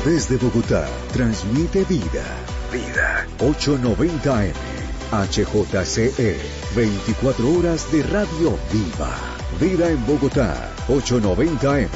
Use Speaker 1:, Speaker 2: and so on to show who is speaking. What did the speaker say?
Speaker 1: Desde Bogotá, transmite Vida. Vida. 890 AM. HJCE. 24 horas de radio viva. Vida en Bogotá. 890 AM.